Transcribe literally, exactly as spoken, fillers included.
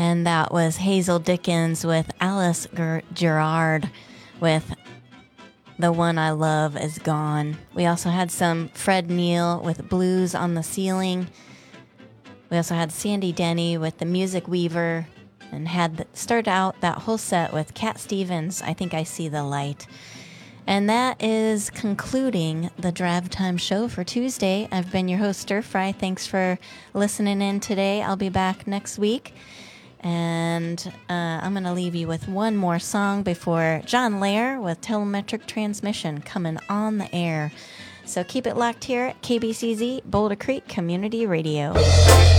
And that was Hazel Dickens with Alice Ger- Gerard with The One I Love Is Gone. We also had some Fred Neil with Blues on the Ceiling. We also had Sandy Denny with The Music Weaver, and had the, start out that whole set with Cat Stevens, I Think I See the Light. And that is concluding the Drive Time Show for Tuesday. I've been your host, Stir Fry. Thanks for listening in today. I'll be back next week. And uh, I'm going to leave you with one more song before John Lair with Telemetric Transmission coming on the air. So keep it locked here at K B C Z, Boulder Creek Community Radio.